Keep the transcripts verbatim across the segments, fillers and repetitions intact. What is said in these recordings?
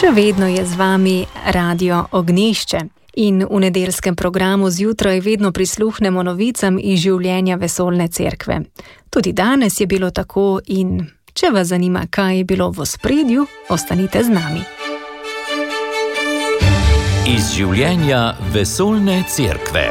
Še vedno je z vami Radio Ognjišče in v nedeljskem programu zjutraj vedno prisluhnemo novicam iz življenja Vesoljne cerkve. Tudi danes je bilo tako in če vas zanima, kaj je bilo v ospredju, ostanite z nami. Iz življenja Vesoljne cerkve.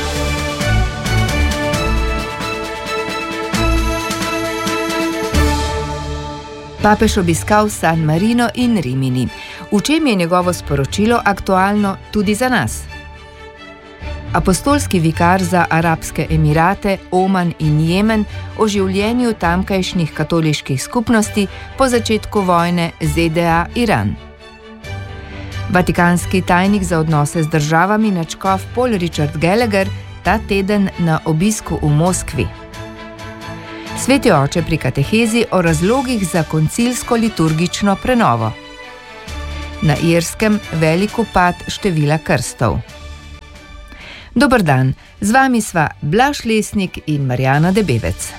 Papež obiskal San Marino in Rimini. V čem je njegovo sporočilo aktualno tudi za nas? Apostolski vikar za Arabske Emirate, Oman in Jemen o življenju tamkajšnjih katoliških skupnosti po začetku vojne Z D A-Iran. Vatikanski tajnik za odnose z državami nadškof Paul Richard Gallagher ta teden na obisku v Moskvi. Sveti oče pri katehezi o razlogih za koncilsko liturgično prenovo. Na Irskem velik upad števila krstov. Dober dan, z vami sva Blaž Lesnik in Marjana Debevec.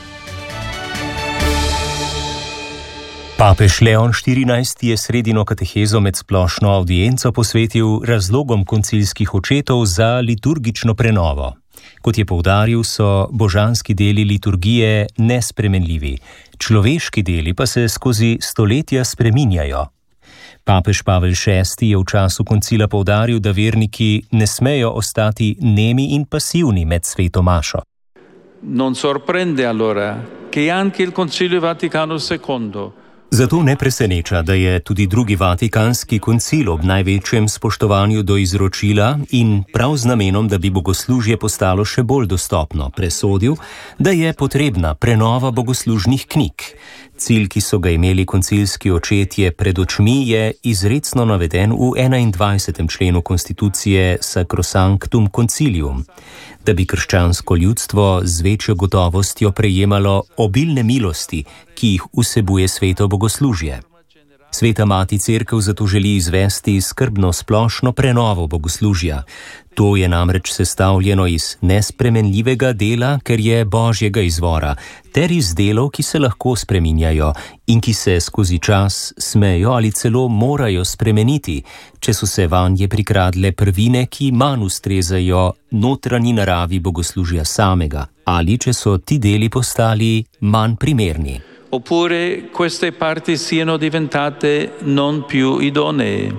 Papež Leon štirinajsti je sredino katehezo med splošno avdienco posvetil razlogom koncilskih očetov za liturgično prenovo. Kot je poudaril, so božanski deli liturgije nespremenljivi, človeški deli pa se skozi stoletja spreminjajo. Papež Pavel šesti je v času koncila poudaril, da verniki ne smejo ostati nemi in pasivni med sveto mašo. Non sorprende allora che anche il Concilio Vaticano secondo Zato ne preseneča, da je tudi drugi Vatikanski koncil ob največjem spoštovanju do izročila in prav z namenom, da bi bogoslužje postalo še bolj dostopno, presodil, da je potrebna prenova bogoslužnih knjig. Cilj, ki so ga imeli koncilski očetje pred očmi, je izrecno naveden v enaindvajsetem členu konstitucije Sacrosanctum Concilium, da bi krščansko ljudstvo z večjo gotovostjo prejemalo obilne milosti, ki jih vsebuje sveto bogoslužje. Sveta mati cerkev zato želi izvesti skrbno splošno prenovo bogoslužja. To je namreč sestavljeno iz nespremenljivega dela, ker je božjega izvora, ter iz delov, ki se lahko spreminjajo in ki se skozi čas smejo ali celo morajo spremeniti, če so se vanje prikradle prvine, ki manj ustrezajo notranji naravi bogoslužja samega, ali če so ti deli postali manj primerni. Oppure queste parti siano diventate non più idonee.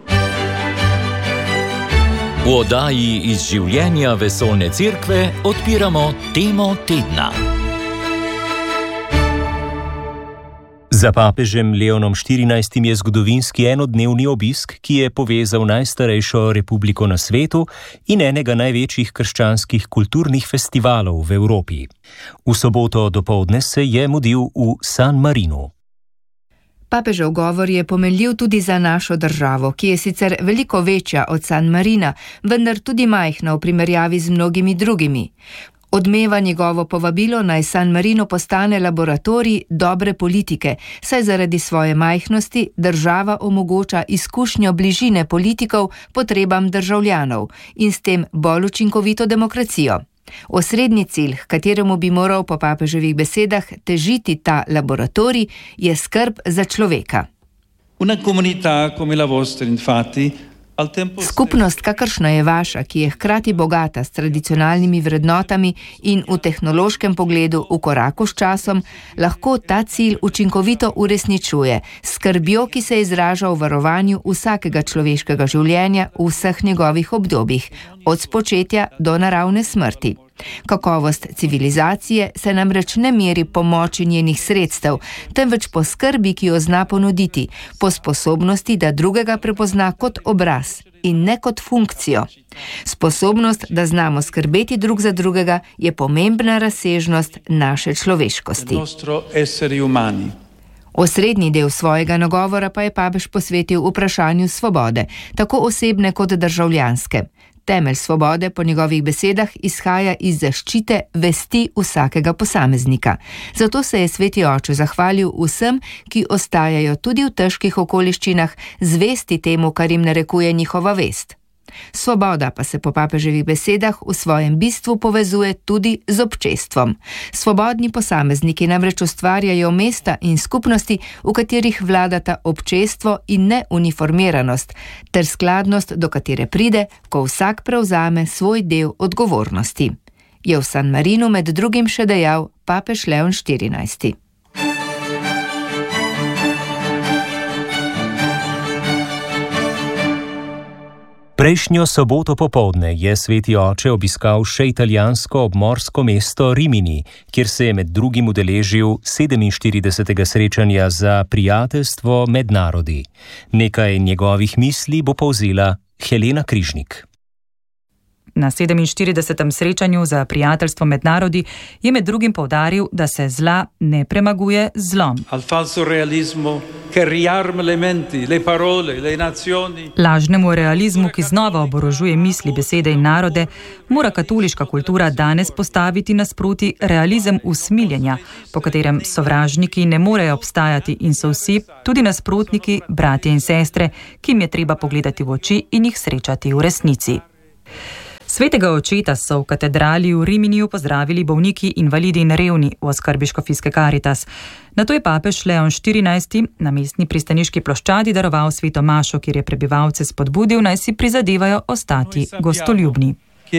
V oddaji iz življenja Vesoljne cerkve odpiramo temo tedna. Za papežem Leonom štirinajstim je zgodovinski enodnevni obisk, ki je povezal najstarejšo republiko na svetu in enega največjih krščanskih kulturnih festivalov v Evropi. V soboto dopoldne se je mudil v San Marinu. Papežev govor je pomenljiv tudi za našo državo, ki je sicer veliko večja od San Marina, vendar tudi majhna v primerjavi z mnogimi drugimi. Odmeva njegovo povabilo naj San Marino postane laboratorij dobre politike, saj zaradi svoje majhnosti država omogoča izkušnjo bližine politikov potrebam državljanov in s tem bolj učinkovito demokracijo. Osrednji cilj, h kateremu bi moral po papeževih besedah težiti ta laboratorij, je skrb za človeka. Una comunità come la vostra, infatti, Skupnost, kakršna je vaša, ki je hkrati bogata s tradicionalnimi vrednotami in v tehnološkem pogledu v koraku s časom, lahko ta cilj učinkovito uresničuje, s skrbjo, ki se izraža v varovanju vsakega človeškega življenja v vseh njegovih obdobjih, od spočetja do naravne smrti. Kakovost civilizacije se namreč ne meri po moči njenih sredstev, temveč po skrbi, ki jo zna ponuditi, po sposobnosti, da drugega prepozna kot obraz in ne kot funkcijo. Sposobnost, da znamo skrbeti drug za drugega, je pomembna razsežnost naše človeškosti. Osrednji del svojega nagovora pa je papež posvetil vprašanju svobode, tako osebne kot državljanske. Temelj svobode po njegovih besedah izhaja iz zaščite vesti vsakega posameznika. Zato se je sveti oče zahvalil vsem, ki ostajajo tudi v težkih okoliščinah zvesti temu, kar jim narekuje njihova vest. Svoboda pa se po papeževih besedah v svojem bistvu povezuje tudi z občestvom. Svobodni posamezniki namreč ustvarjajo mesta in skupnosti, v katerih vladata občestvo in ne uniformiranost, ter skladnost, do katere pride, ko vsak prevzame svoj del odgovornosti. Je v San Marinu med drugim še dejal papež Leon štirinajsti. Prejšnjo soboto popoldne je sveti oče obiskal še italijansko obmorsko mesto Rimini, kjer se je med drugim udeležil sedeminštiridesetega srečanja za prijateljstvo med narodi. Nekaj njegovih misli bo povzela Helena Križnik. Na sedeminštiridesetem srečanju za prijateljstvo med narodi je med drugim poudaril, da se zla ne premaguje z zlom. Lažnemu realizmu, ki znova oborožuje misli, besede in narode, mora katoliška kultura danes postaviti nasproti realizem usmiljenja, po katerem sovražniki ne morejo obstajati in so vsi, tudi nasprotniki, bratje in sestre, ki jim je treba pogledati v oči in jih srečati v resnici. Svetega očeta so v katedrali v Riminiju pozdravili bolniki, invalidi in revni v oskrbi škofijske Karitas. Nato je papež Leon štirinajsti na mestni pristaniški ploščadi daroval sveto mašo, kjer je prebivalce spodbudil, naj si prizadevajo ostati gostoljubni.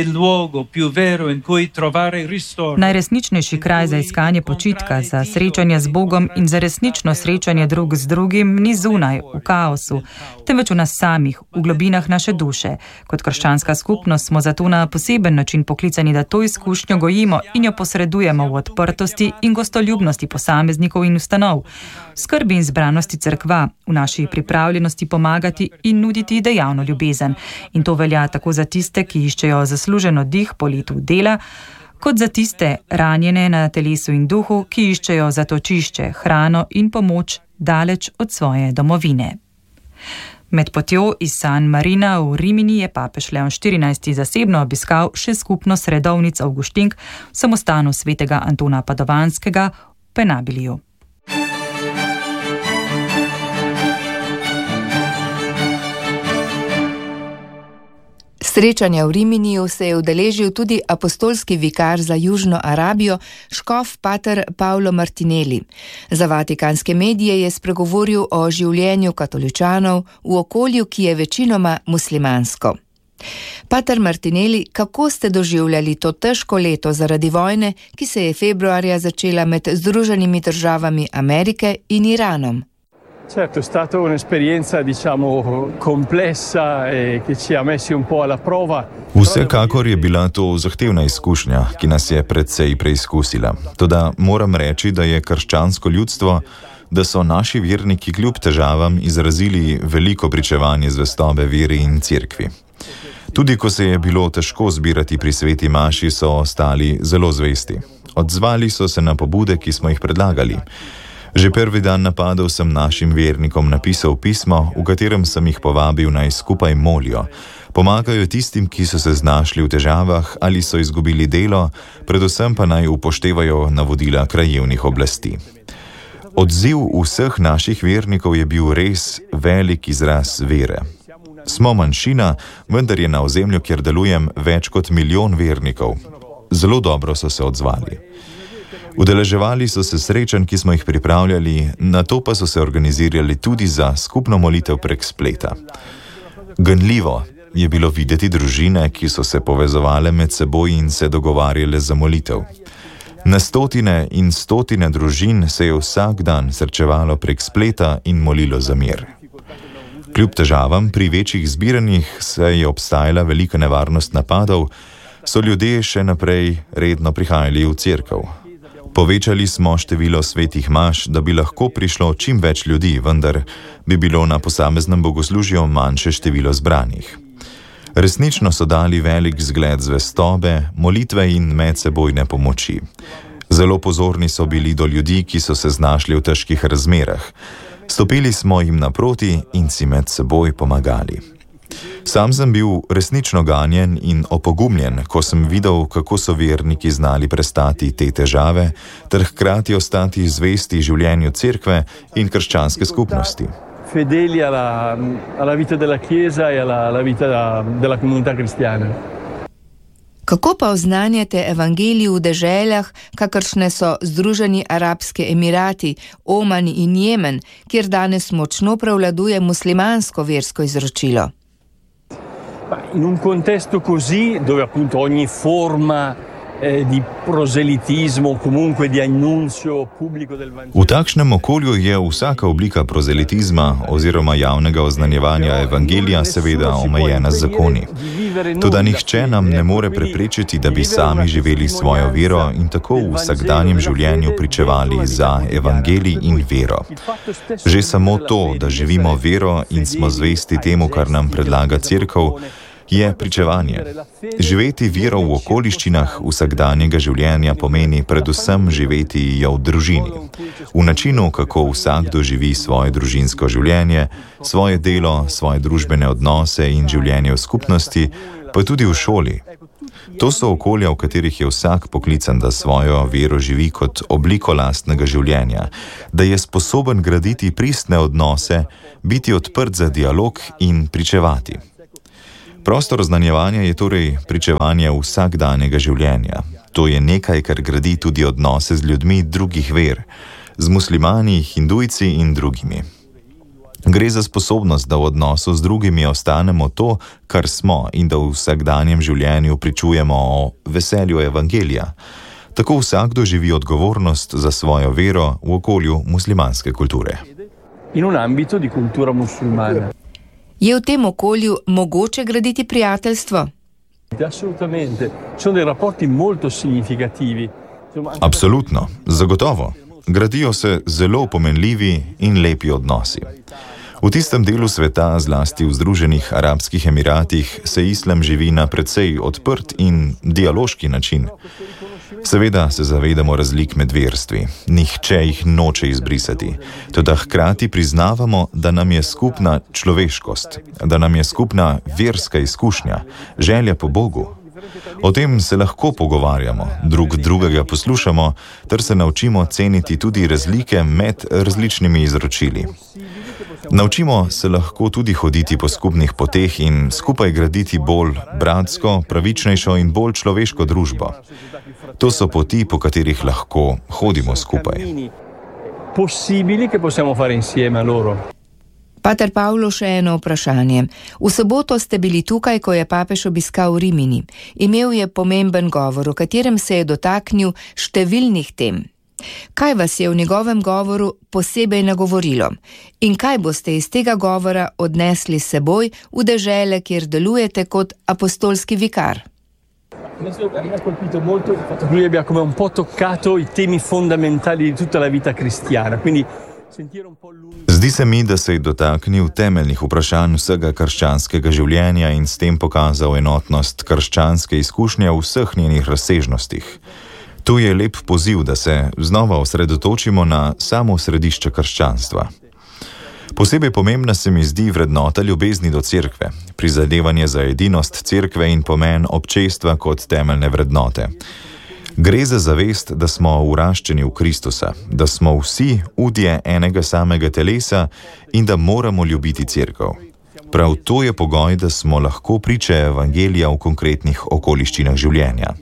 Najresničnejši kraj za iskanje počitka, za srečanje z Bogom in za resnično srečanje drug z drugim ni zunaj, v kaosu, temveč v nas samih, v globinah naše duše. Kot krščanska skupnost smo zato na poseben način poklicani, da to izkušnjo gojimo in jo posredujemo v odprtosti in gostoljubnosti posameznikov in ustanov, v skrbi in zbranosti cerkva, v naši pripravljenosti pomagati in nuditi dejavno ljubezen. In to velja tako za tiste, ki iščejo zaslužen oddih po letu dela, kot za tiste ranjene na telesu in duhu, ki iščejo zatočišče, hrano in pomoč daleč od svoje domovine. Med potjo iz San Marina v Rimini je papež Leon štirinajsti zasebno obiskal še skupnost redovnic Avguštink v samostanu svetega Antona Padovanskega v Penabiliju. Srečanja v Riminiju se je udeležil tudi apostolski vikar za Južno Arabijo, škof pater Paolo Martinelli. Za vatikanske medije je spregovoril o življenju katoličanov v okolju, ki je večinoma muslimansko. Pater Martinelli, kako ste doživljali to težko leto zaradi vojne, ki se je februarja začela med Združenimi državami Amerike in Iranom? Certo, è stata un'esperienza, diciamo, complessa e che ci ha messi un po' alla prova. Vsekakor je bila to zahtevna izkušnja, ki nas je precej preizkusila. Toda moram reči, da je krščansko ljudstvo, da so naši verniki kljub težavam izrazili veliko pričevanje zvestobe veri in cerkvi. Tudi ko se je bilo težko zbirati pri sveti maši, so ostali zelo zvesti. Odzvali so se na pobude, ki smo jih predlagali. Že prvi dan napadov sem našim vernikom napisal pismo, v katerem sem jih povabil naj skupaj molijo. Pomagajo tistim, ki so se znašli v težavah ali so izgubili delo, predvsem pa naj upoštevajo navodila krajevnih oblasti. Odziv vseh naših vernikov je bil res velik izraz vere. Smo manjšina, vendar je na ozemlju, kjer delujem, več kot milijon vernikov. Zelo dobro so se odzvali. Udeleževali so se srečanj, ki smo jih pripravljali, nato pa so se organizirali tudi za skupno molitev prek spleta. Ganljivo je bilo videti družine, ki so se povezovale med seboj in se dogovarjale za molitev. Na stotine in stotine družin se je vsak dan srečevalo prek spleta in molilo za mir. Kljub težavam pri večjih zbiranjih se je obstajala velika nevarnost napadov, so ljudje še naprej redno prihajali v cerkev. Povečali smo število svetih maš, da bi lahko prišlo čim več ljudi, vendar bi bilo na posameznem bogoslužju manjše število zbranih. Resnično so dali velik zgled zvestobe, molitve in medsebojne pomoči. Zelo pozorni so bili do ljudi, ki so se znašli v težkih razmerah. Stopili smo jim naproti in si med seboj pomagali. Sam sem bil resnično ganjen in opogumljen, ko sem videl, kako so verniki znali prestati te težave, ter hkrati ostati zvesti življenju cerkve in krščanske skupnosti. fedeli alla, alla vita della Chiesa e alla, alla vita della comunità cristiana. Kako pa oznanjate evangelij v deželah, kakršne so Združeni arabski emirati, Oman in Jemen, kjer danes močno prevladuje muslimansko versko izročilo? In un contesto così, dove appunto ogni forma eh, di proselitismo, comunque di annuncio pubblico del Vangelo. V takšnem okolju je vsaka oblika prozelitizma oziroma javnega oznanjevanja evangelija seveda omejena z zakoni. Toda nihče nam ne more preprečiti, da bi sami živeli svojo vero in tako v vsakdanjem življenju pričevali za evangelij in vero. Že samo to, da živimo vero in smo zvesti temu, kar nam predlaga Cerkev, je pričevanje. Živeti vero v okoliščinah vsakdanjega življenja pomeni predvsem živeti jo v družini. V načinu, kako vsakdo živi svoje družinsko življenje, svoje delo, svoje družbene odnose in življenje v skupnosti, pa tudi v šoli. To so okolja, v katerih je vsak poklican, da svojo vero živi kot obliko lastnega življenja, da je sposoben graditi pristne odnose, biti odprt za dialog in pričevati. Prostor oznanjevanja je torej pričevanje vsakdanjega življenja. To je nekaj, kar gradi tudi odnose z ljudmi drugih ver, z muslimani, hindujci in drugimi. Gre za sposobnost, da v odnosu z drugimi ostanemo to, kar smo, in da v vsakdanjem življenju pričujemo o veselju evangelija. Tako vsakdo živi odgovornost za svojo vero v okolju muslimanske kulture. In v ambito di cultura musulmana. Je v tem okolju mogoče graditi prijateljstvo? Assolutamente. Sono dei rapporti molto significativi. Absolutno, zagotovo. Gradijo se zelo pomenljivi in lepi odnosi. V tistem delu sveta, zlasti v Združenih arabskih emiratih, se islam živi na precej odprt in dialoški način. Seveda se zavedamo razlik med verstvi, nihče jih noče izbrisati, toda hkrati priznavamo, da nam je skupna človeškost, da nam je skupna verska izkušnja, želja po Bogu. O tem se lahko pogovarjamo, drug drugega poslušamo, ter se naučimo ceniti tudi razlike med različnimi izročili. Naučimo se lahko tudi hoditi po skupnih poteh in skupaj graditi bolj bratsko, pravičnejšo in bolj človeško družbo. To so poti, po katerih lahko hodimo skupaj. Pater Pavlo, še eno vprašanje. V soboto ste bili tukaj, ko je papež obiskal Rimini. Imel je pomemben govor, v katerem se je dotaknil številnih tem. Kaj vas je v njegovem govoru posebej nagovorilo? In kaj boste iz tega govora odnesli s seboj v dežele, kjer delujete kot apostolski vikar? Mi ha colpito molto il fatto che lui abbia come un po' toccato i temi fondamentali di tutta la vita cristiana, quindi sentire un po' lui. Zdi se mi, da se je dotaknil temeljnih vprašanj vsega krščanskega življenja in s tem pokazal enotnost krščanske izkušnje v vseh njenih razsežnostih. Tu je lep poziv, da se znova osredotočimo na samo središče krščanstva. Posebej pomembna se mi zdi vrednota ljubezni do Cerkve, prizadevanje za edinost Cerkve in pomen občestva kot temeljne vrednote. Gre za zavest, da smo vraščeni v Kristusa, da smo vsi udje enega samega telesa in da moramo ljubiti Cerkev. Prav to je pogoj, da smo lahko priče evangelija v konkretnih okoliščinah življenja.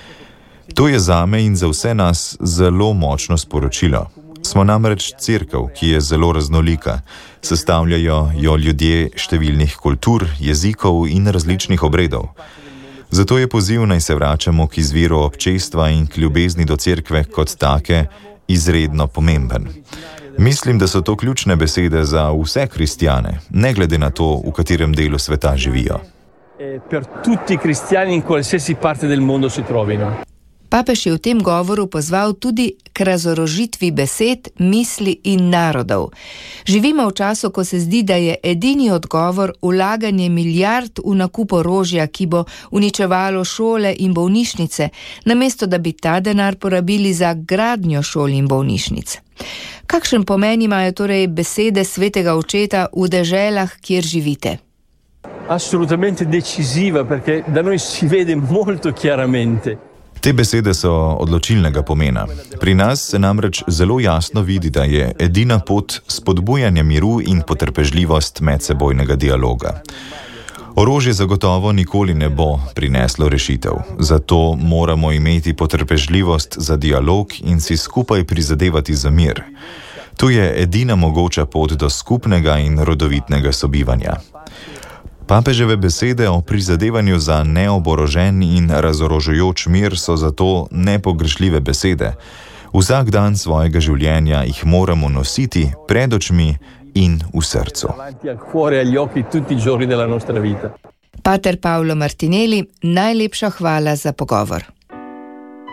To je zame in za vse nas zelo močno sporočilo. Smo namreč Cerkev, ki je zelo raznolika. Sestavljajo jo ljudje številnih kultur, jezikov in različnih obredov. Zato je poziv, naj se vračamo k izviru občestva in k ljubezni do Cerkve kot take izredno pomemben. Mislim, da so to ključne besede za vse kristjane, ne glede na to, v katerem delu sveta živijo. Per tutti cristiani in qualsiasi parte del mondo si trovino. Papež je v tem govoru pozval tudi k razorožitvi besed, misli in narodov. Živimo v času, ko se zdi, da je edini odgovor vlaganje milijard v nakup orožja, ki bo uničevalo šole in bolnišnice, namesto da bi ta denar porabili za gradnjo šol in bolnišnic. Kakšen pomen imajo torej besede svetega očeta v deželah, kjer živite? Assolutamente decisiva, perché da noi si vede molto chiaramente. Te besede so odločilnega pomena. Pri nas se namreč zelo jasno vidi, da je edina pot spodbujanja miru in potrpežljivost medsebojnega dialoga. Orožje zagotovo nikoli ne bo prineslo rešitev, zato moramo imeti potrpežljivost za dialog in si skupaj prizadevati za mir. To je edina mogoča pot do skupnega in rodovitnega sobivanja. Papeževe besede o prizadevanju za neoborožen in razorožujoč mir so zato nepogrešljive besede. Vsak dan svojega življenja jih moramo nositi pred očmi in v srcu. Pater Paolo Martinelli, najlepša hvala za pogovor.